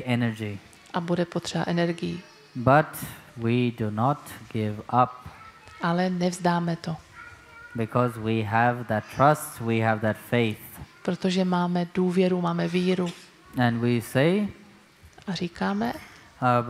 energy. A bude potřeba energii. But we do not give up. Ale nevzdáme to. Because we have that trust, we have that faith. Protože máme důvěru, máme víru. And we say, a říkáme,